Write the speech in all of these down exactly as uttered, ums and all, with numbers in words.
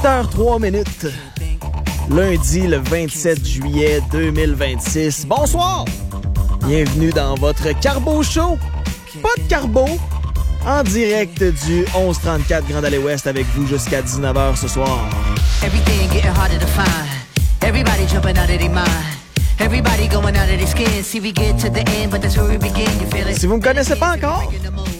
heures trois minutes. Lundi, le vingt-sept juillet deux mille vingt-six. Bonsoir! Bienvenue dans votre Carbo Show. Pas de Carbo. En direct du onze trente-quatre Grand Allée Ouest avec vous jusqu'à dix-neuf heures ce soir. Everything getting harder to find. Everybody jumping out of their mind. Everybody going out of their skin. See we get to the end, but that's where we begin. You feel it? Si vous me connaissez pas encore,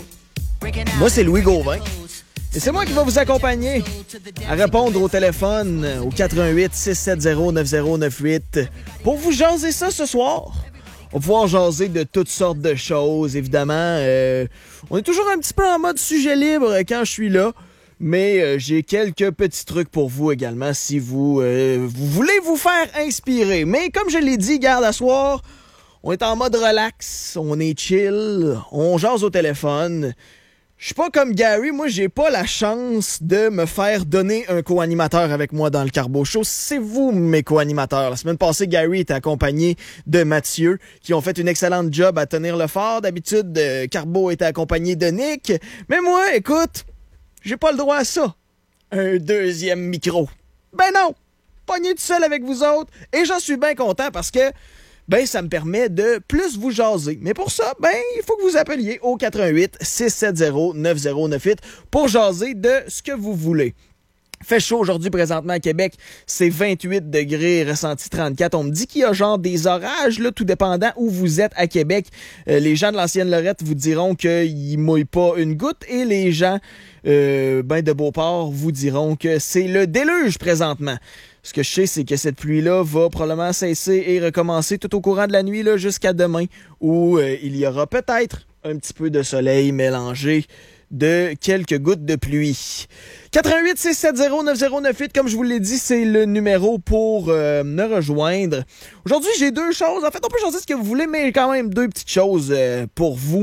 moi c'est Louis Gauvin. Et c'est moi qui va vous accompagner à répondre au téléphone au quatre un huit, six sept zéro, neuf zéro neuf huit pour vous jaser ça ce soir. On va pouvoir jaser de toutes sortes de choses, évidemment. Euh, on est toujours un petit peu en mode sujet libre quand je suis là, mais euh, j'ai quelques petits trucs pour vous également si vous, euh, vous voulez vous faire inspirer. Mais comme je l'ai dit, garde à soir, on est en mode relax, on est chill, on jase au téléphone. Je suis pas comme Gary, moi j'ai pas la chance de me faire donner un co-animateur avec moi dans le Carbo Show. C'est vous mes co-animateurs. La semaine passée, Gary était accompagné de Mathieu, qui ont fait une excellente job à tenir le fort. D'habitude, euh, Carbo était accompagné de Nick. Mais moi, écoute, j'ai pas le droit à ça. Un deuxième micro. Ben non! Pogné tout seul avec vous autres. Et j'en suis bien content parce que ben ça me permet de plus vous jaser. Mais pour ça, ben il faut que vous appeliez au quatre un huit, six sept zéro, neuf zéro neuf huit pour jaser de ce que vous voulez. Fait chaud aujourd'hui présentement à Québec, c'est vingt-huit degrés, ressenti trente-quatre. On me dit qu'il y a genre des orages, là, tout dépendant où vous êtes à Québec. Euh, les gens de l'ancienne Lorette vous diront qu'ils mouillent pas une goutte et les gens euh, ben de Beauport vous diront que c'est le déluge présentement. Ce que je sais, c'est que cette pluie-là va probablement cesser et recommencer tout au courant de la nuit là, jusqu'à demain, où euh, il y aura peut-être un petit peu de soleil mélangé de quelques gouttes de pluie. quatre un huit, six sept zéro, neuf zéro neuf huit, comme je vous l'ai dit, c'est le numéro pour euh, me rejoindre. Aujourd'hui, j'ai deux choses. En fait, on peut choisir ce que vous voulez, mais quand même deux petites choses euh, pour vous.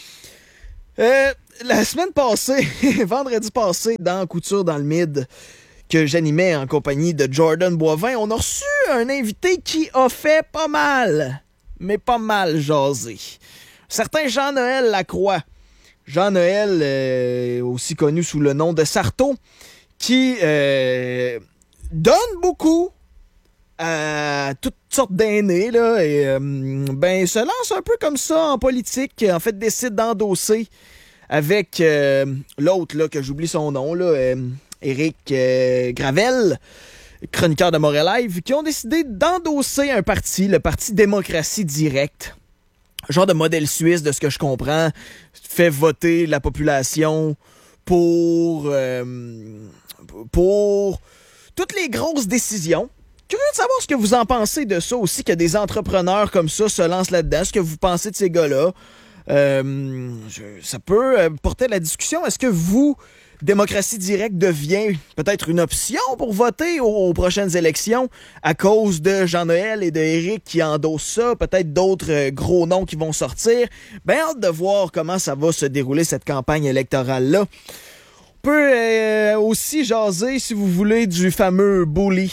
Euh, la semaine passée, vendredi passé, dans Couture dans le Mid, que j'animais en compagnie de Jordan Boivin, on a reçu un invité qui a fait pas mal, mais pas mal jaser. Certain Jean-Noël Lacroix. Jean-Noël, euh, aussi connu sous le nom de Sarto, qui euh, donne beaucoup à toutes sortes d'aînés, là, et euh, ben se lance un peu comme ça en politique, en fait décide d'endosser avec euh, l'autre, là, que j'oublie son nom, là, euh, Éric euh, Gravel, chroniqueur de Montréal Live, qui ont décidé d'endosser un parti, le Parti Démocratie Directe. Genre de modèle suisse, de ce que je comprends, fait voter la population pour, euh, pour toutes les grosses décisions. Curieux de savoir ce que vous en pensez de ça aussi, que des entrepreneurs comme ça se lancent là-dedans. Ce que vous pensez de ces gars-là. Euh, je, ça peut porter la discussion. Est-ce que vous, Démocratie Directe devient peut-être une option pour voter aux, aux prochaines élections à cause de Jean-Noël et de Éric qui endossent ça, peut-être d'autres euh, gros noms qui vont sortir. Ben hâte de voir comment ça va se dérouler cette campagne électorale-là. On peut euh, aussi jaser, si vous voulez, du fameux bully.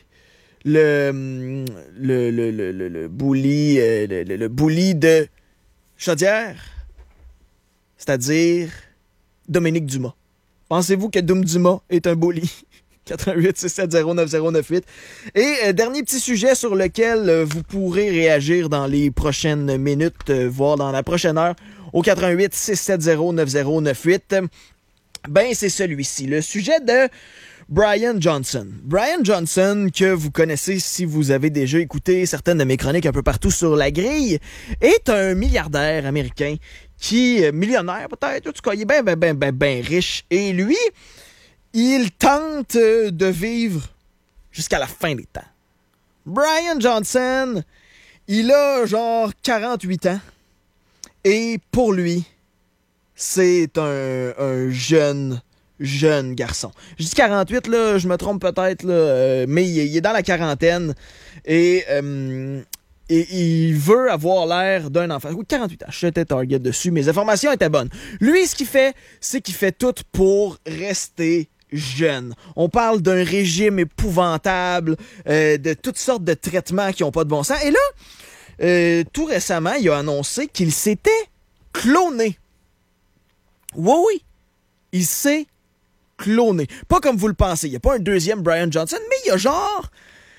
Le, le, le, le, le, le bully, euh, le, le, le bully de Chaudière, c'est-à-dire Dominique Dumas. Pensez-vous que Dom Dumas est un bully? quatre un huit, six sept zéro, neuf zéro neuf huit. Et euh, dernier petit sujet sur lequel euh, vous pourrez réagir dans les prochaines minutes, euh, voire dans la prochaine heure, au quatre un huit, six sept zéro, neuf zéro neuf huit. Ben, c'est celui-ci, le sujet de Brian Johnson. Brian Johnson, que vous connaissez si vous avez déjà écouté certaines de mes chroniques un peu partout sur la grille, est un milliardaire américain qui, millionnaire peut-être, en tout cas, il est bien, bien, bien, bien, bien riche. Et lui, il tente de vivre jusqu'à la fin des temps. Brian Johnson, il a genre quarante-huit ans. Et pour lui, c'est un, un jeune, jeune garçon. Je dis quarante-huit, là, je me trompe peut-être, là, euh, mais il, il est dans la quarantaine. Et... Euh, Et il veut avoir l'air d'un enfant. Oui, quarante-huit ans. J'étais target dessus. Mes informations étaient bonnes. Lui, ce qu'il fait, c'est qu'il fait tout pour rester jeune. On parle d'un régime épouvantable, euh, de toutes sortes de traitements qui n'ont pas de bon sens. Et là, euh, tout récemment, il a annoncé qu'il s'était cloné. Oui, oui. Il s'est cloné. Pas comme vous le pensez. Il n'y a pas un deuxième Brian Johnson, mais il y a genre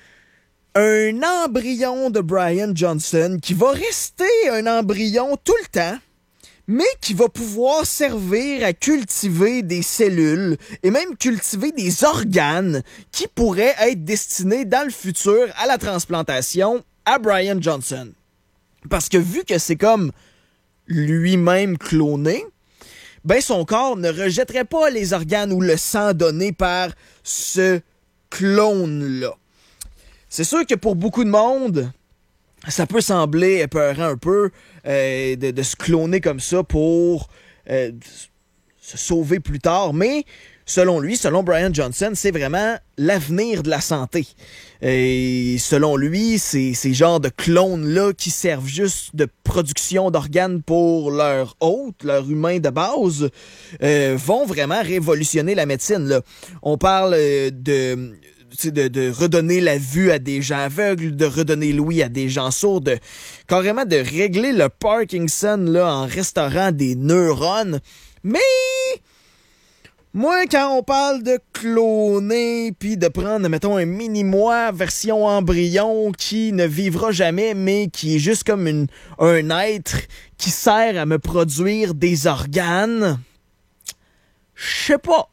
un embryon de Brian Johnson qui va rester un embryon tout le temps, mais qui va pouvoir servir à cultiver des cellules et même cultiver des organes qui pourraient être destinés dans le futur à la transplantation à Brian Johnson. Parce que vu que c'est comme lui-même cloné, ben son corps ne rejetterait pas les organes ou le sang donné par ce clone-là. C'est sûr que pour beaucoup de monde, ça peut sembler épeurant un peu euh, de, de se cloner comme ça pour euh, se sauver plus tard, mais selon lui, selon Brian Johnson, c'est vraiment l'avenir de la santé. Et selon lui, ces, ces genres de clones-là qui servent juste de production d'organes pour leur hôte, leur humain de base, euh, vont vraiment révolutionner la médecine, là. On parle euh, de... De, de redonner la vue à des gens aveugles, de redonner l'ouïe à des gens sourds, de, carrément de régler le Parkinson là, en restaurant des neurones. Mais moi, quand on parle de cloner, puis de prendre, mettons, un mini-moi version embryon qui ne vivra jamais, mais qui est juste comme une, un être qui sert à me produire des organes, je sais pas.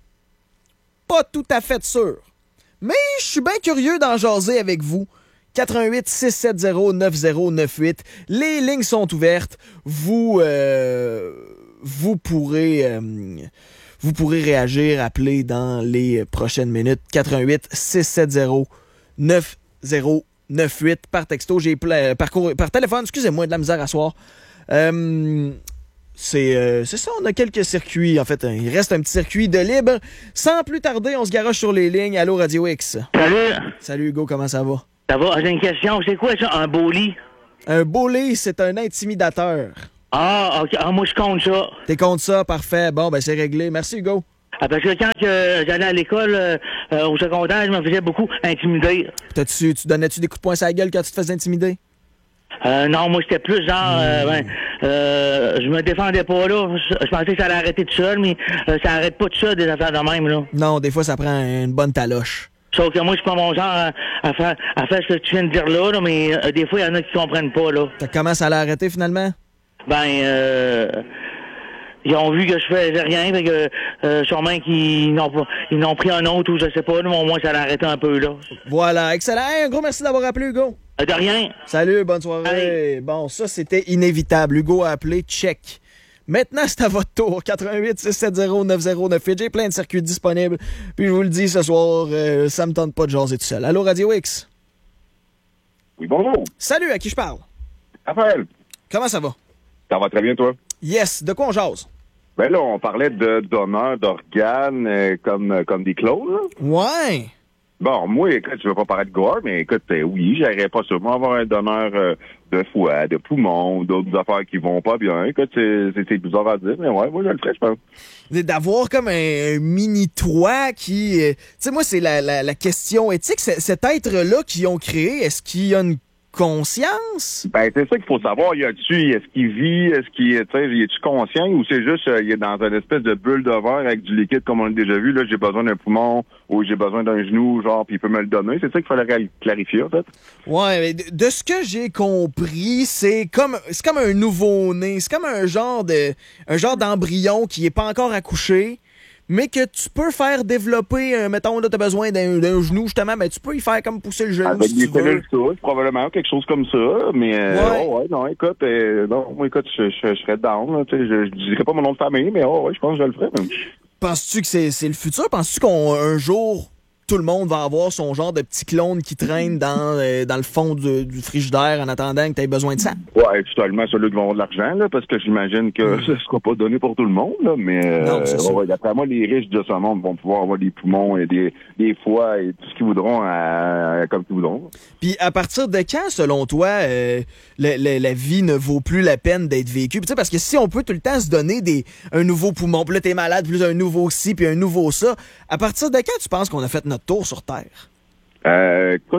Pas tout à fait sûr. Mais je suis bien curieux d'en jaser avec vous. quatre un huit six sept zéro neuf zéro neuf huit. Les lignes sont ouvertes. Vous, euh, vous pourrez, euh, vous pourrez réagir, appeler dans les prochaines minutes. quatre un huit six sept zéro neuf zéro neuf huit par texto. J'ai pla- par, cour- par téléphone. Excusez-moi, de la misère à soir. Euh, C'est, euh, c'est ça, on a quelques circuits. En fait, il reste un petit circuit de libre. Sans plus tarder, on se garoche sur les lignes. Allô, Radio X. Salut. Salut, Hugo, comment ça va? Ça va? J'ai une question. C'est quoi ça, un beau lit? Un bully, c'est un intimidateur. Ah, ok. Ah, moi, je compte ça. T'es contre ça? Parfait. Bon, ben c'est réglé. Merci, Hugo. Ah, parce que quand euh, j'allais à l'école, euh, euh, au secondaire, je me faisais beaucoup intimider. T'as-tu, tu donnais-tu des coups de poing sur la gueule quand tu te faisais intimider? Euh, non, moi, c'était plus genre, euh, ben, euh, je me défendais pas, là. Je, je pensais que ça allait arrêter tout seul, mais euh, ça arrête pas tout ça, des affaires de même, là. Non, des fois, ça prend une bonne taloche. Sauf que moi, je suis pas mon genre à, à, faire, à faire ce que tu viens de dire là, là mais euh, des fois, il y en a qui comprennent pas, là. T'as comment ça allait arrêter, finalement? Ben, euh... Ils ont vu que je faisais rien, fait que euh, sûrement qu'ils n'ont pas, ils n'ont pris un autre ou je sais pas, mais au moins ça l'a arrêté un peu, là. Voilà, excellent. Hey, un gros merci d'avoir appelé, Hugo. Euh, de rien. Salut, bonne soirée. Allez. Bon, ça, c'était inévitable. Hugo a appelé, check. Maintenant, c'est à votre tour. quatre un huit six sept zéro neuf zéro neuf huit. J'ai plein de circuits disponibles. Puis je vous le dis, ce soir, euh, ça me tente pas de jaser tout seul. Allô, Radio X? Oui, bonjour. Salut, à qui je parle? Raphaël, Comment ça va? ça va très bien, toi? Yes, de quoi on jase? Ben là, on parlait de donneurs d'organes euh, comme, euh, comme des clones, là. Ouais. Bon, moi, écoute, je veux pas parler de gore, mais écoute, euh, oui, j'aimerais pas sûrement avoir un donneur euh, de foie, de poumon, d'autres affaires qui vont pas bien. Écoute, c'est, c'est, c'est bizarre à dire, mais ouais, moi, je le ferais, je pense. D'avoir comme un, un mini-toi qui... euh, tu sais, moi, c'est la, la, la question éthique. C'est, cet être-là qu'ils ont créé, est-ce qu'il y a une conscience? Ben, c'est ça qu'il faut savoir. Y a-tu, est-ce qu'il vit, est-ce qu'il, tu sais, est-tu conscient ou c'est juste, euh, il est dans une espèce de bulle de verre avec du liquide comme on l'a déjà vu. Là, j'ai besoin d'un poumon ou j'ai besoin d'un genou, genre, puis il peut me le donner. C'est ça qu'il fallait clarifier, en fait. Ouais, mais de, de ce que j'ai compris, c'est comme c'est comme un nouveau-né. C'est comme un genre de un genre d'embryon qui est pas encore accouché, mais que tu peux faire développer, euh, mettons, là, t'as besoin d'un, d'un genou, justement, mais tu peux y faire comme pousser le genou Avec si des tu veux. cellules souches, probablement, quelque chose comme ça. Mais, euh, Ouais. oh, ouais, non, écoute, euh, non, moi, écoute, je, je, je serais down, là, tu sais, je, je dirais pas mon nom de famille, mais oh, ouais, je pense que je le ferais, même. Penses-tu que c'est, c'est le futur? Penses-tu qu'un jour, tout le monde va avoir son genre de petit clone qui traîne dans, euh, dans le fond du, du frigidaire en attendant que t'aies besoin de ça? Ouais, seulement ceux-là qui vont avoir de l'argent, là, parce que j'imagine que ça sera pas donné pour tout le monde, là, mais, euh, Non, c'est sûr. ouais, d'après moi, les riches de ce monde vont pouvoir avoir des poumons et des, des foies et tout ce qu'ils voudront, à, à- comme ils voudront. Puis à partir de quand, selon toi, euh, le- le- la vie ne vaut plus la peine d'être vécue? Puis tu sais, parce que si on peut tout le temps se donner des, un nouveau poumon, puis là t'es malade, puis là un nouveau ci, puis un nouveau ça, à partir de quand tu penses qu'on a fait notre tour sur Terre? Euh, écoute,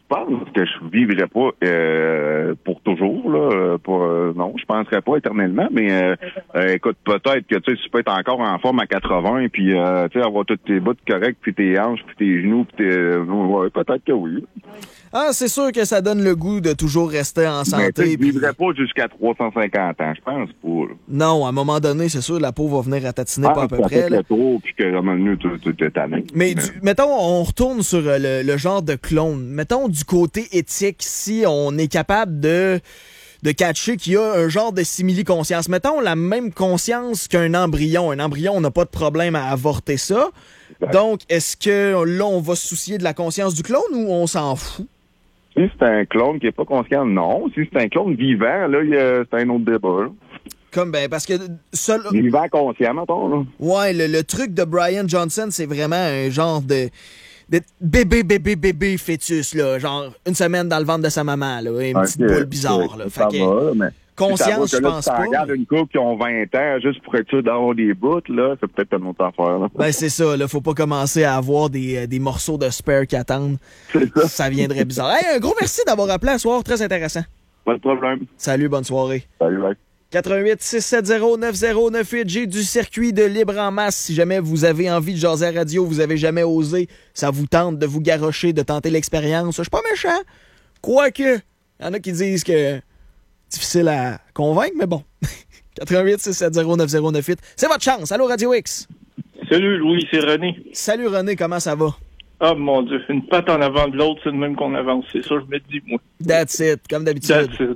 pense que je vivrais pas euh, pour toujours, là. Pour, euh, non, je penserais pas éternellement, mais euh, euh, écoute, peut-être que tu sais, tu peux être encore en forme à quatre-vingts, puis euh, tu sais, avoir toutes tes bouts corrects, puis tes hanches, puis tes genoux, puis tes. Euh, ouais, peut-être que oui. Ah, c'est sûr que ça donne le goût de toujours rester en santé. Mais puis... je vivrais pas jusqu'à trois cent cinquante ans, je pense pas. Là. Non, à un moment donné, c'est sûr, la peau va venir à tatiner ah, pas à peu ça près. Fait là. le tour, puis que à un moment donné, tu tu t'es tanné. Mais du, mettons, on retourne sur le, le genre de clone. Mettons du côté éthique, si on est capable de de catcher qu'il y a un genre de simili-conscience. Mettons la même conscience qu'un embryon. Un embryon, on n'a pas de problème à avorter ça. Donc, est-ce que là, on va se soucier de la conscience du clone ou on s'en fout? Si c'est un clone qui n'est pas conscient, non. Si c'est un clone vivant, là, il y a, c'est un autre débat. Là. Comme ben parce que seul... Vivant conscient, mettons, là. Ouais, le, le truc de Brian Johnson, c'est vraiment un genre de, de bébé, bébé, bébé fœtus, là. Genre une semaine dans le ventre de sa maman, là. Une okay, petite boule bizarre, là. Ça fait que, va, mais conscience, si je pense si pas. Regarde une couple qui ont vingt ans juste pour être sûr d'avoir des bouts, là, c'est peut-être une autre affaire, là. Ben, c'est ça, là. Faut pas commencer à avoir des, des morceaux de spare qui attendent. C'est ça. Ça viendrait bizarre. Hey, un gros merci d'avoir appelé à soir. Très intéressant. Pas de problème. Salut, bonne soirée. Salut, mec. quatre-vingt-huit six sept zéro neuf zéro neuf huit. J'ai du circuit de libre en masse. Si jamais vous avez envie de jaser à radio, vous avez jamais osé, ça vous tente de vous garrocher, de tenter l'expérience. Je suis pas méchant. Quoique, il y en a qui disent que difficile à convaincre, mais bon. quatre-vingt-huit six sept zéro neuf zéro neuf huit. C'est votre chance. Allô, Radio X. Salut, Louis, c'est René. Salut, René. Comment ça va? Ah, mon Dieu. Une patte en avant de l'autre, c'est de même qu'on avance. C'est ça, je me dis, moi. That's it. Comme d'habitude. That's it.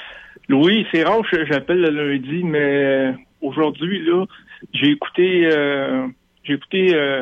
Louis, c'est rare que j'appelle le lundi, mais aujourd'hui, là, j'ai écouté, euh, j'ai écouté euh,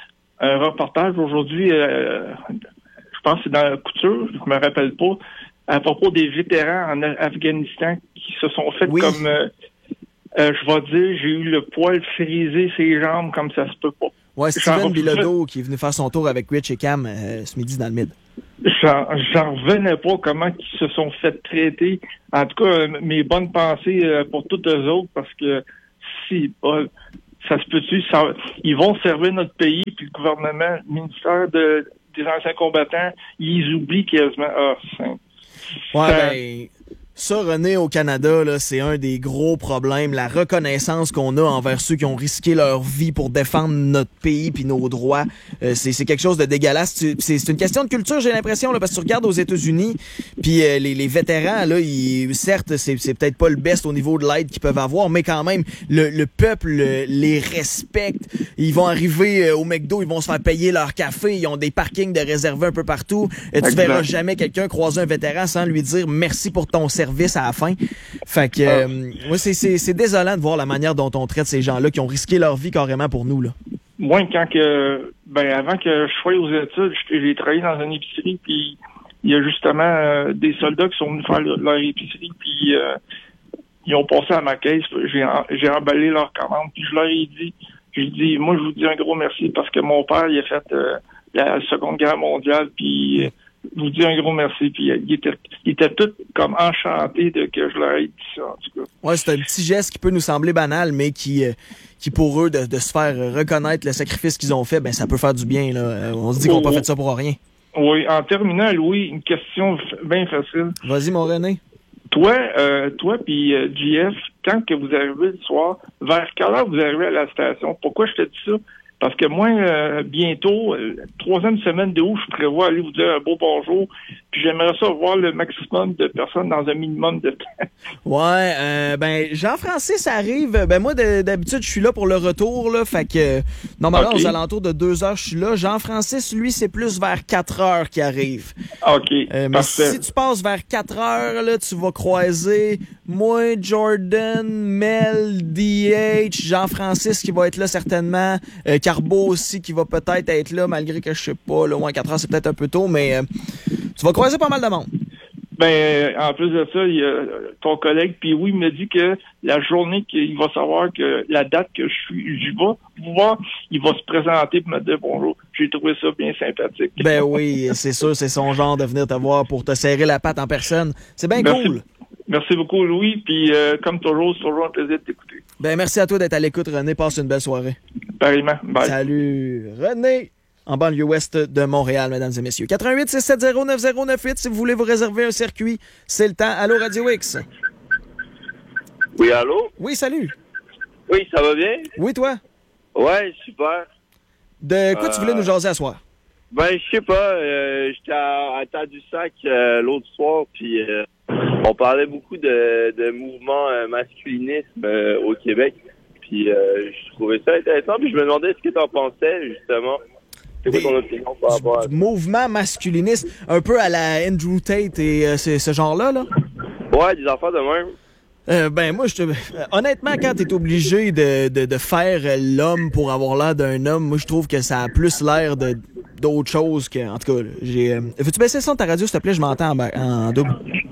un reportage aujourd'hui, euh, je pense que c'est dans la couture, je me rappelle pas, à propos des vétérans en Afghanistan qui se sont fait oui. comme, euh, euh, je vais dire, j'ai eu le poil frisé ses jambes comme ça se peut pas. Ouais, Steven Bilodeau qui est venu faire son tour avec Rich et Cam euh, ce midi dans le mid. J'en, j'en revenais pas comment ils se sont fait traiter. En tout cas, mes bonnes pensées pour tous eux autres, parce que si euh, ça se peut-tu, ça, ils vont servir notre pays, puis le gouvernement, le ministère de, des anciens combattants, ils oublient quasiment. Ah, c'est, ouais, ça, ben, ça, René, au Canada, là, c'est un des gros problèmes. La reconnaissance qu'on a envers ceux qui ont risqué leur vie pour défendre notre pays puis nos droits, euh, c'est, c'est quelque chose de dégueulasse. C'est, c'est une question de culture, j'ai l'impression, là, parce que tu regardes aux États-Unis, puis euh, les, les vétérans, là, ils, certes, c'est, c'est peut-être pas le best au niveau de l'aide qu'ils peuvent avoir, mais quand même, le, le peuple le, les respecte. Ils vont arriver euh, au McDo, ils vont se faire payer leur café, ils ont des parkings de réservés un peu partout. Euh, tu verras jamais quelqu'un croiser un vétéran sans lui dire merci pour ton service à la fin. Fait que, euh, ah. ouais, c'est, c'est, c'est désolant de voir la manière dont on traite ces gens-là qui ont risqué leur vie carrément pour nous, là. Moi, quand que, ben, avant que je sois aux études, j'ai travaillé dans une épicerie, puis il y a justement euh, des soldats qui sont venus faire leur, leur épicerie, puis euh, ils ont passé à ma caisse, j'ai, j'ai emballé leur commande, puis je leur ai dit, j'ai dit, moi, je vous dis un gros merci parce que mon père, il a fait euh, la Seconde Guerre mondiale, puis euh, je vous dis un gros merci. Puis il était, il était tout comme enchanté de que je leur ai dit ça, en tout cas. Ouais, c'est un petit geste qui peut nous sembler banal, mais qui, euh, qui pour eux, de, de se faire reconnaître le sacrifice qu'ils ont fait, ben ça peut faire du bien, là. On se dit qu'on n'a pas fait ça pour rien. Oui, en terminant, Louis, une question bien facile. Vas-y, mon René. Toi, euh, toi puis euh, J F, quand que vous arrivez le soir, vers quelle heure vous arrivez à la station? Pourquoi je te dis ça? Parce que moi, euh, bientôt, euh, troisième semaine de août, je prévois aller vous dire un beau bonjour. Puis j'aimerais ça voir le maximum de personnes dans un minimum de temps. Ouais, euh, ben Jean-Francis arrive. Ben moi, de, d'habitude, je suis là pour le retour, là. Fait que normalement, okay. Aux alentours de deux heures, je suis là. Jean-Francis, lui, c'est plus vers quatre heures qu'il arrive. OK. Euh, mais si tu passes vers quatre heures, là, tu vas croiser moi, Jordan, Mel, D H, Jean-Francis qui va être là certainement. Euh, Carbo aussi qui va peut-être être là, malgré que je sais pas, là, ouais, quatre heures, c'est peut-être un peu tôt, mais euh, tu vas croiser pas mal de monde. Ben, en plus de ça, il y a ton collègue, puis oui, il me dit que la journée qu'il va savoir que la date que je suis, j'y vais voir, il va se présenter pour me dire bonjour. J'ai trouvé ça bien sympathique. Ben oui, c'est sûr, c'est son genre de venir te voir pour te serrer la patte en personne. C'est bien cool. Merci beaucoup, Louis, puis euh, comme toujours, c'est toujours un plaisir de t'écouter. Ben merci à toi d'être à l'écoute, René. Passe une belle soirée. Pareillement. Bye. Salut, René. en banlieue ouest de Montréal, mesdames et messieurs. quatre un huit six sept zéro neuf zéro neuf huit si vous voulez vous réserver un circuit, c'est le temps. Allô, Radio X. Oui, allô? Oui, salut. Oui, ça va bien? Oui, toi? Ouais, super. De quoi euh... tu voulais nous jaser à soir? Ben, je sais pas. Euh, J'étais à, à Tadoussac euh, l'autre soir, puis euh, on parlait beaucoup de, de mouvement euh, masculinisme euh, au Québec. Puis euh, je trouvais ça intéressant, puis je me demandais ce que t'en pensais, justement. C'est quoi ton opinion par rapport à ça? Mouvement masculiniste, un peu à la Andrew Tate et euh, ce, ce genre-là, là? Ouais, des affaires de même. Euh, ben moi, je te... honnêtement, quand t'es obligé de, de, de faire l'homme pour avoir l'air d'un homme, moi je trouve que ça a plus l'air de d'autre chose que... En tout cas, j'ai... Euh... Veux-tu baisser le son de ta radio, s'il te plaît? Je m'entends en, en double.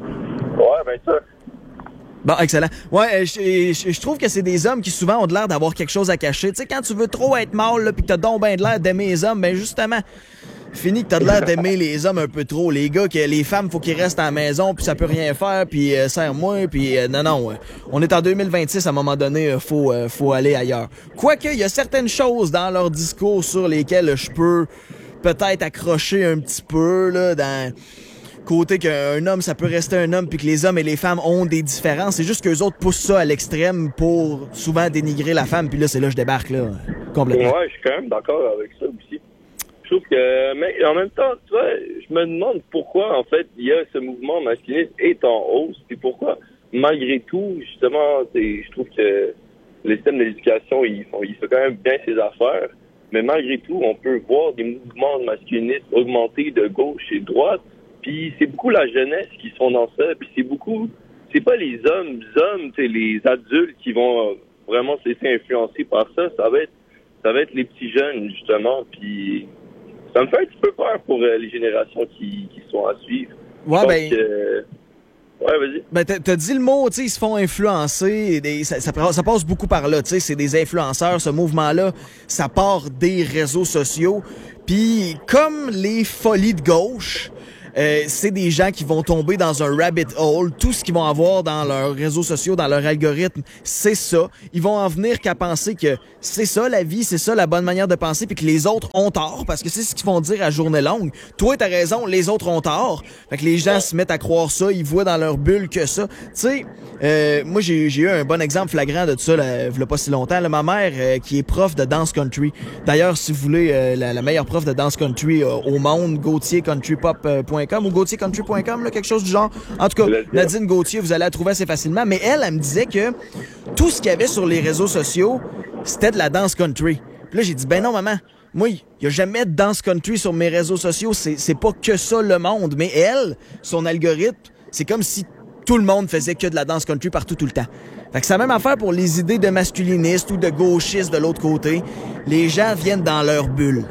Ouais, ben ça. Bon, excellent. Ouais, je, je, je trouve que c'est des hommes qui souvent ont de l'air d'avoir quelque chose à cacher. Tu sais, quand tu veux trop être mâle, là, pis que t'as donc ben de l'air d'aimer les hommes, ben justement, fini que t'as de l'air d'aimer les hommes un peu trop. Les gars, que les femmes, faut qu'ils restent à la maison, puis ça peut rien faire, puis euh, serre-moi, puis euh, non, non. Euh, on est en deux mille vingt-six, à un moment donné, euh, faut, euh, faut aller ailleurs. Quoique, il y a certaines choses dans leur discours sur lesquelles je peux peut-être accrocher un petit peu, là, dans... côté qu'un homme, ça peut rester un homme, puis que les hommes et les femmes ont des différences. C'est juste qu'eux autres poussent ça à l'extrême pour souvent dénigrer la femme, puis là, c'est là que je débarque, là, complètement. Ouais, je suis quand même d'accord avec ça aussi. Je trouve que, mais en même temps, tu vois, je me demande pourquoi, en fait, il y a ce mouvement masculiniste est en hausse, puis pourquoi, malgré tout, justement, je trouve que le système de l'éducation, il, il fait quand même bien ses affaires, mais malgré tout, on peut voir des mouvements masculinistes augmenter de gauche et de droite. Puis c'est beaucoup la jeunesse qui sont dans ça. Puis c'est beaucoup, c'est pas les hommes, les hommes, c'est les adultes qui vont vraiment se laisser influencer par ça. Ça va être, ça va être les petits jeunes justement. Puis ça me fait un petit peu peur pour euh, les générations qui, qui sont à suivre. Ouais, ben. Que... Ouais, vas-y. Ben, t'as, t'as dit le mot, tu sais, ils se font influencer. Des, ça, ça, ça passe beaucoup par là, tu sais, c'est des influenceurs. Ce mouvement-là, ça part des réseaux sociaux. Puis comme les folies de gauche, Euh, c'est des gens qui vont tomber dans un rabbit hole. Tout ce qu'ils vont avoir dans leurs réseaux sociaux, dans leur algorithme, c'est ça. Ils vont en venir qu'à penser que c'est ça la vie, c'est ça la bonne manière de penser, puis que les autres ont tort, parce que c'est ce qu'ils vont dire à journée longue. Toi, t'as raison, les autres ont tort. Fait que les gens se mettent à croire ça, ils voient dans leur bulle que ça. Tu sais, euh, moi, j'ai, j'ai eu un bon exemple flagrant de tout ça, là, il y a pas si longtemps. Là, ma mère, euh, qui est prof de danse country. D'ailleurs, si vous voulez euh, la, la meilleure prof de danse country euh, au monde, gauthier country pop point com ou gauthier country point com, là, quelque chose du genre. En tout cas, Nadine Gauthier, vous allez la trouver assez facilement. Mais elle, elle me disait que tout ce qu'il y avait sur les réseaux sociaux, c'était de la danse country. Puis là, j'ai dit, ben non, maman, moi, il n'y a jamais de danse country sur mes réseaux sociaux. C'est, c'est pas que ça, le monde. Mais elle, son algorithme, c'est comme si tout le monde faisait que de la danse country partout, tout le temps. Fait que c'est la même affaire pour les idées de masculinistes ou de gauchistes de l'autre côté. Les gens viennent dans leur bulle.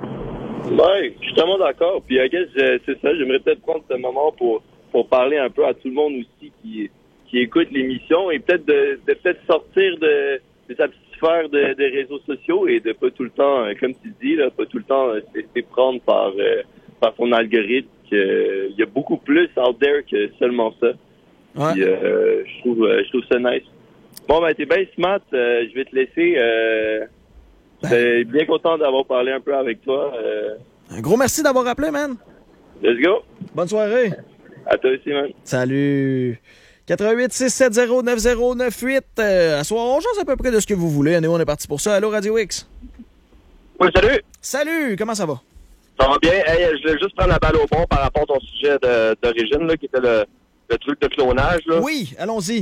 Ouais, je suis tellement d'accord. Puis, I guess, c'est ça. J'aimerais peut-être prendre ce moment pour, pour parler un peu à tout le monde aussi qui, qui écoute l'émission et peut-être de, de peut-être sortir de, de sa petite sphère de, de réseaux sociaux et de pas tout le temps, comme tu dis, là, pas tout le temps se laisser prendre par, euh, par son algorithme. Il y a beaucoup plus out there que seulement ça. Ouais. Puis, euh, je trouve, je trouve ça nice. Bon, ben, t'es bien smart. Euh, je vais te laisser. Euh, Je suis bien content d'avoir parlé un peu avec toi. Euh... Un gros merci d'avoir appelé, man. Let's go. Bonne soirée. À toi aussi, man. Salut. quatre un huit six sept zéro neuf zéro neuf huit. Euh, à soir, on change à peu près de ce que vous voulez. Nous, on est parti pour ça. Allô, Radio X. Oui, salut. Salut. Comment ça va? Ça va bien. Hey, je voulais juste prendre la balle au bon par rapport à ton sujet de, d'origine, là, qui était le, le truc de clonage. Là. Oui, allons-y.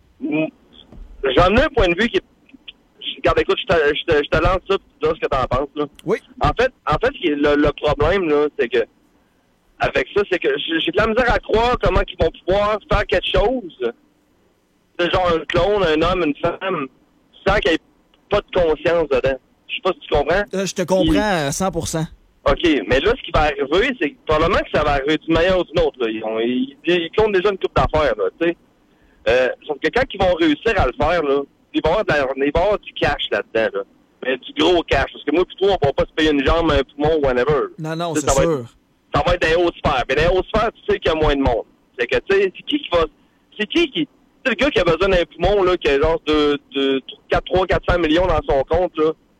J'en ai un point de vue qui est... Regarde, écoute, je te, je te, je te lance ça, tu dis ce que t'en penses, là. Oui. En fait, en fait, le, le problème, là, c'est que, avec ça, c'est que j'ai de la misère à croire comment ils vont pouvoir faire quelque chose. C'est genre un clone, un homme, une femme, sans qu'il n'y ait pas de conscience dedans. Je sais pas si tu comprends. Euh, je te comprends à cent pour cent. OK, mais là, ce qui va arriver, c'est que probablement que ça va arriver d'une manière ou d'une autre, là. Ils, ont, ils, ils clonent déjà une couple d'affaires, là, tu sais. Euh, sauf que quand ils vont réussir à le faire, là, il va y avoir, de la, il va y avoir du cash là-dedans, là. Mais du gros cash. Parce que moi, plutôt, on ne va pas se payer une jambe, un poumon, whatever. Non, non, t'sais, c'est ça sûr. Va être, ça va être des hautes sphères. Mais des hautes sphères, tu sais qu'il y a moins de monde. C'est que, tu sais, c'est qui qui va... C'est qui qui... C'est le gars qui a besoin d'un poumon, là, qui a genre de, de trois cents quatre cents millions dans son compte, là.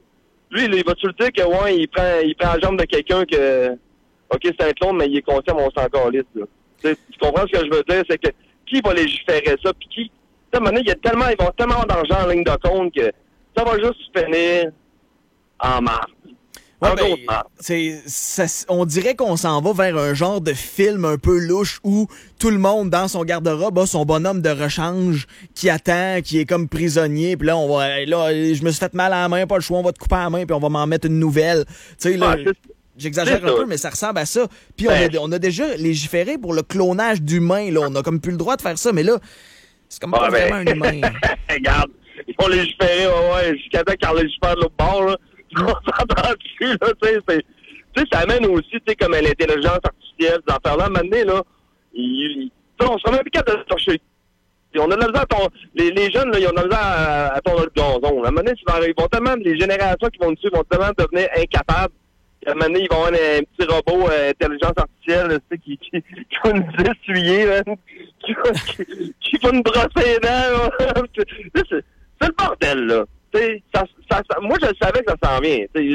lui, là, il va-tu le dire que, ouais, il prend, il prend la jambe de quelqu'un que, OK, c'est un clone, mais il est conscient, mais on s'en calisse, là. Tu sais, tu comprends ce que je veux dire? C'est que, qui va légiférer ça? Puis qui, tu sais, à un moment donné, il y a tellement, ils vont tellement d'argent en ligne de compte que ça va juste finir en marre. Ouais, ben, c'est, ça, on dirait qu'on s'en va vers un genre de film un peu louche où tout le monde dans son garde-robe a son bonhomme de rechange qui attend, qui est comme prisonnier. Puis là, on va, là, je me suis fait mal à la main, pas le choix, on va te couper à la main, puis on va m'en mettre une nouvelle. Tu sais, là, ah, j'exagère un peu, mais ça ressemble à ça. Puis ben, on, a, on a déjà légiféré pour le clonage d'humains. Là, on a comme plus le droit de faire ça, mais là, c'est comme pas ah, ben... vraiment un humain. Regarde, ils vont légiférer, ouais, ouais, jusqu'à temps qu'on légifère de l'autre bord, là. On s'entend dessus, là, tu sais, tu sais, ça amène aussi, tu sais, comme l'intelligence artificielle, ces affaires-là, à un moment donné, là, il, il, on se remet plus capable de se torcher. On a de la misère à ton, les, les jeunes, là, ils ont de la misère à, à ton gazon. À un moment donné, ils vont tellement, les générations qui vont dessus vont tellement devenir incapables. À un moment donné, ils vont avoir un, un petit robot, euh, intelligence artificielle, tu sais, qui, qui, qui va nous essuyer, là, qui, va, qui, qui va nous brosser les dents, là. c'est, c'est le bordel, là. Ça, ça, ça, moi, je savais que ça s'en vient. Je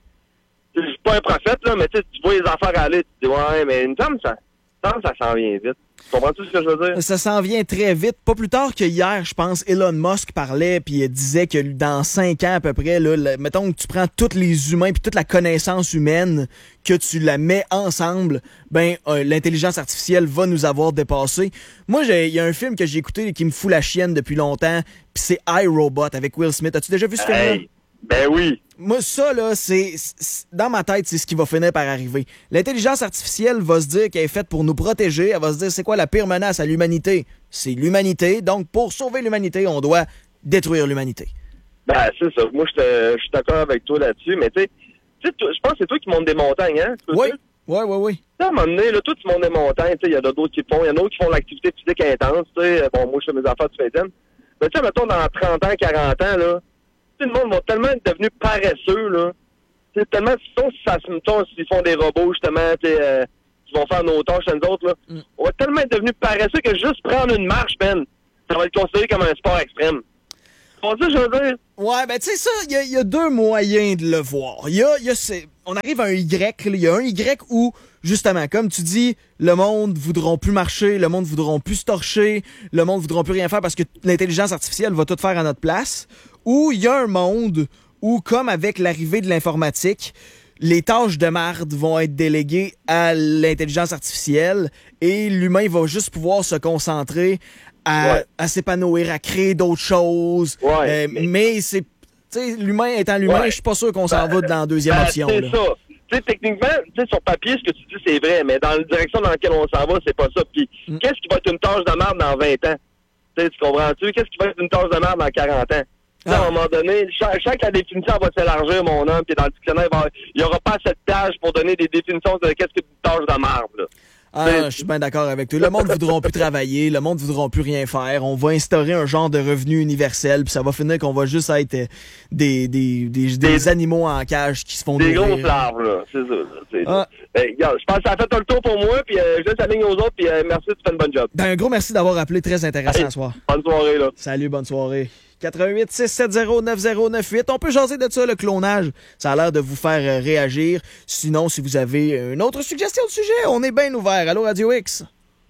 suis pas un prophète, là, mais tu vois les affaires aller, tu te dis, ouais, mais une femme, ça, ça, ça s'en vient vite. Tu comprends-tu ce que je veux dire? Ça s'en vient très vite. Pas plus tard que hier, je pense, Elon Musk parlait puis il disait que dans cinq ans à peu près, là, le, mettons que tu prends tous les humains puis toute la connaissance humaine, que tu la mets ensemble, ben euh, l'intelligence artificielle va nous avoir dépassés. Moi, il y a un film que j'ai écouté qui me fout la chienne depuis longtemps, puis c'est iRobot avec Will Smith. As-tu déjà vu ce hey, film-là? Ben oui. Moi, ça, là, c'est, c'est... Dans ma tête, c'est ce qui va finir par arriver. L'intelligence artificielle va se dire qu'elle est faite pour nous protéger. Elle va se dire, c'est quoi la pire menace à l'humanité? C'est l'humanité. Donc, pour sauver l'humanité, on doit détruire l'humanité. Ben, c'est ça. Moi, je suis d'accord avec toi là-dessus. Mais tu sais, je pense que c'est toi qui montes des montagnes, hein? Oui. Oui, oui, oui. À un moment donné, là, toi, tu montes des montagnes. Il y a d'autres qui le font. Il y en a d'autres qui font l'activité physique intense. T'sais. Bon, moi, je fais mes affaires du vingtaine. Mais tu sais, mettons, dans trente ans, quarante ans, là, le monde va tellement être devenu paresseux, là. T'sais, tellement, sinon, si ça se mettons, s'ils font des robots, justement, euh, qui vont faire nos tâches, nous autres, là, mm. on va tellement être devenu paresseux que juste prendre une marche, Ben, ça va être considéré comme un sport extrême. On dit, je veux dire. Ouais, ben, tu sais, ça, il y, y a deux moyens de le voir. Il y a, y a on arrive à un Y, il y a un Y où, justement, comme tu dis, le monde voudront plus marcher, le monde voudront plus se torcher, le monde voudront plus rien faire parce que l'intelligence artificielle va tout faire à notre place. Ou il y a un monde où, comme avec l'arrivée de l'informatique, les tâches de marde vont être déléguées à l'intelligence artificielle et l'humain va juste pouvoir se concentrer à, ouais. à s'épanouir, à créer d'autres choses. Ouais, euh, mais... mais c'est, tu sais, l'humain étant l'humain, ouais. je suis pas sûr qu'on s'en ben, va dans la deuxième ben, option. C'est là. ça. Tu sais, techniquement, tu sais, sur papier, ce que tu dis, c'est vrai, mais dans la direction dans laquelle on s'en va, c'est pas ça. Puis, mm. qu'est-ce qui va être une tâche de marde dans vingt ans? Tu sais, tu comprends-tu? Qu'est-ce qui va être une tâche de marde dans quarante ans? Ah. À un moment donné, chaque, chaque la définition va s'élargir, mon homme, puis dans le dictionnaire, il n'y aura pas cette tâche pour donner des définitions de qu'est-ce qu'une tâche de marde, là. Ah, je suis bien d'accord avec toi. Le monde ne voudra plus travailler, le monde ne voudra plus rien faire. On va instaurer un genre de revenu universel, puis ça va finir qu'on va juste être des, des, des, des, des animaux en cage qui se font des nourrir. Des grosses larves, là. C'est ça. C'est ah. ça. Ben, regarde, je pense que ça a fait le tour pour moi, puis euh, je laisse la ligne aux autres, puis euh, merci, tu fais une bonne job. Ben, un gros merci d'avoir appelé, très intéressant ce soir. Bonne soirée, là. Salut, bonne soirée. quatre un huit, six sept zéro, neuf zéro neuf huit. On peut jaser de ça, le clonage. Ça a l'air de vous faire euh, réagir. Sinon, si vous avez une autre suggestion de sujet, on est bien ouvert. Allô, Radio X?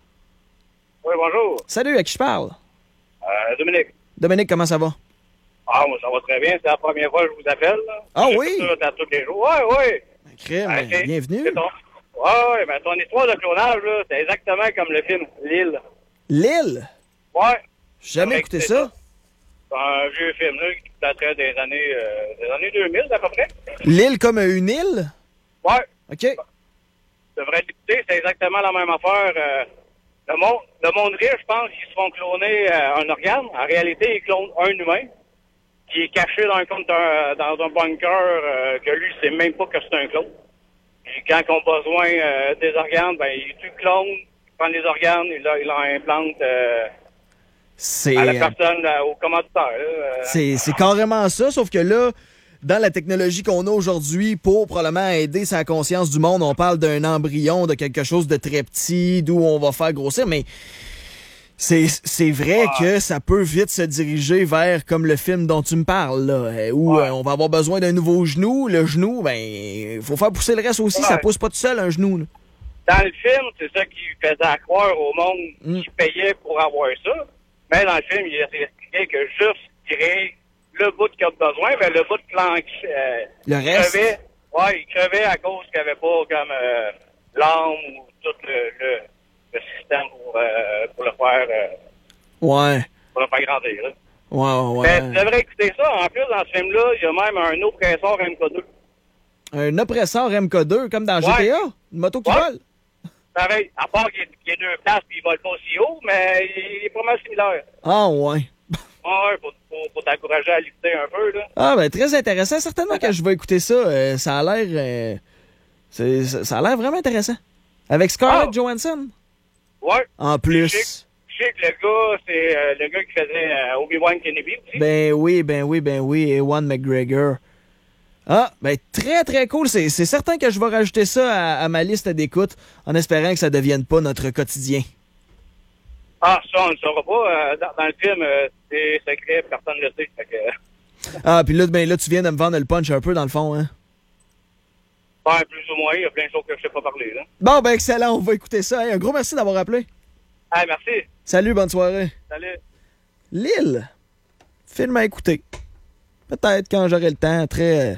Oui, bonjour. Salut, à qui je parle? Euh, Dominique. Dominique, comment ça va? Ah, moi, ça va très bien. C'est la première fois que je vous appelle. Là. Ah je oui? Ça à tous les jours. Oui, oui. Ben, crème, okay. Bienvenue. Oui, oui, mais ton histoire de clonage, là, c'est exactement comme le film L'île. L'île? Oui. J'ai jamais écouté ça. ça. C'est un vieux film là, qui daterait des années, euh, des années deux mille, à peu près. L'île comme une île? Oui. OK. Tu devrais l'écouter, c'est exactement la même affaire. Euh, le, monde, le monde riche, je pense qu'ils se font cloner euh, un organe. En réalité, ils clonent un humain qui est caché dans un, un, dans un bunker euh, que lui, il sait même pas que c'est un clone. Et quand ils ont besoin euh, des organes, ben, il tue le clone, il prend les organes, il l'implante... Euh, C'est, à la personne, là, au commanditaire. Euh... C'est, c'est carrément ça, sauf que là, dans la technologie qu'on a aujourd'hui, pour probablement aider sa conscience du monde, on parle d'un embryon, de quelque chose de très petit, d'où on va faire grossir, mais C'est, c'est vrai ah. que ça peut vite se diriger vers comme le film dont tu me parles, là, où ouais. euh, on va avoir besoin d'un nouveau genou. Le genou, ben, il faut faire pousser le reste aussi. Ouais. Ça pousse pas tout seul, un genou. Là. Dans le film, c'est ça qui faisait croire au monde mm. qui payait pour avoir ça. Mais dans le film, il expliquait que juste tirer le bout qu'il a besoin, ben, le bout de planque, euh, le il reste? crevait. Ouais, il crevait à cause qu'il n'y avait pas comme euh, l'âme ou tout le... le le système pour, euh, pour le faire euh, ouais. pour le faire grandir. Là. Ouais, ouais. Mais tu devrais écouter ça. En plus, dans ce film-là, il y a même un oppresseur M K deux. Un oppresseur M K deux, comme dans ouais. G T A? Une moto qui ouais. vole? Pareil, à part qu'il y ait deux places et il vole pas aussi haut, mais il est pas mal similaire. Ah, ouais. Ouais, pour, pour, pour t'encourager à lifter un peu. Là. Ah, ben très intéressant. Certainement que je vais écouter ça. Euh, ça a l'air... Euh, c'est, ça a l'air vraiment intéressant. Avec Scarlett oh. Johansson? Ouais. En plus. Je sais, je sais que le gars, c'est euh, le gars qui faisait euh, Obi-Wan Kenobi aussi. Ben oui, ben oui, ben oui, Ewan McGregor. Ah, ben très, très cool. C'est, c'est certain que je vais rajouter ça à, à ma liste d'écoute en espérant que ça ne devienne pas notre quotidien. Ah, ça, on ne le saura pas. Euh, dans, dans le film, euh, c'est secret, personne ne le sait. Fait que... Ah, puis là, ben là, tu viens de me vendre le punch un peu, dans le fond, hein? Ouais, plus ou moins. Il y a plein de choses que je ne sais pas parler, là. Bon, ben excellent, on va écouter ça. Hey, un gros merci d'avoir appelé. Ah, merci. Salut, bonne soirée. Salut. Lille, film à écouter. Peut-être quand j'aurai le temps, très...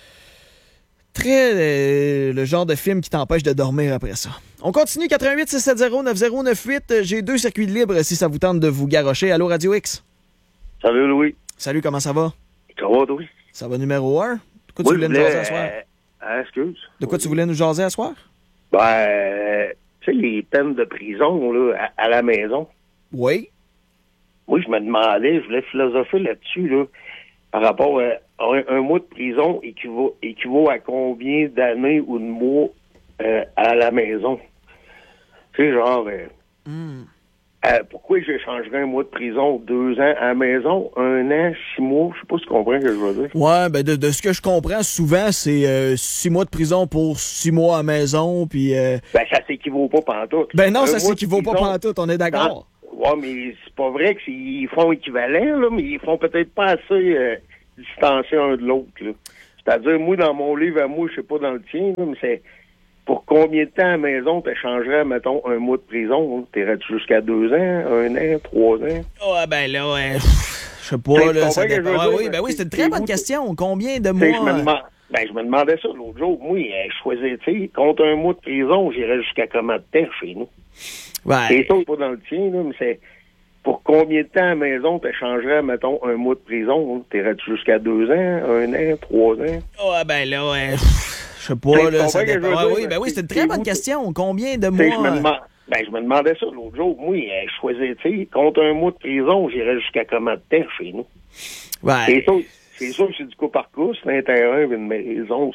Très... Euh, le genre de film qui t'empêche de dormir après ça. On continue, quatre un huit six sept zéro neuf zéro neuf huit. J'ai deux circuits libres si ça vous tente de vous garrocher. Allô, Radio X? Salut, Louis. Salut, comment ça va? Ça va, Louis? Ça va numéro un? De quoi oui, tu voulais nous jaser à soir? Euh, euh, excuse. De quoi oui. tu voulais nous jaser à soir? Ben, euh, tu sais, les peines de prison, là, à, à la maison. Oui. Oui, je me demandais, je voulais philosopher là-dessus, là, par rapport à un, un mois de prison équivaut, équivaut à combien d'années ou de mois euh, à la maison? Tu sais, genre, euh, mm. euh, pourquoi j'échangerais un mois de prison, deux ans à la maison, un an, six mois? Je sais pas si tu comprends ce que je veux dire. Ouais, ben de, de ce que je comprends, souvent, c'est euh, six mois de prison pour six mois à la maison, puis... Euh... Ben, ça s'équivaut pas pantoute. Ben non, un ça s'équivaut pas pantoute, on est d'accord. Dans... Ouais, mais c'est pas vrai qu'ils font équivalent, là, mais ils font peut-être pas assez euh, distancés un de l'autre, là. C'est-à-dire, moi, dans mon livre à moi, je sais pas dans le tien, là, mais c'est... Pour combien de temps à la maison t'échangerais, mettons, un mois de prison? T'irais-tu jusqu'à deux ans, un an, trois ans? Ouais, ben là, ouais, je sais pas, là, ça dépend. Ouais, oui, ben oui, c'est une très bonne question. Combien de mois? Je me demande, ben, je me demandais ça l'autre jour. Moi, je choisais, tu sais, contre un mois de prison, j'irais jusqu'à combien de temps chez nous? Ouais. C'est ça, pas dans le tien, là, mais c'est... Pour combien de temps à la maison t'échangerais, mettons, un mois de prison? T'irais-tu jusqu'à deux ans, un an, trois ans? Ouais, ben là, ouais... Je sais pas, là, ça dépend. Ouais, oui, ben oui, c'est une très bonne question. Combien de mois? Je me, demande, ben, je me demandais ça l'autre jour. Moi, je choisais, tu sais, contre un mois de prison, j'irais jusqu'à combien de temps chez nous? Ouais. C'est sûr, c'est sûr que c'est du coup par coup, c'est un terrain, une maison,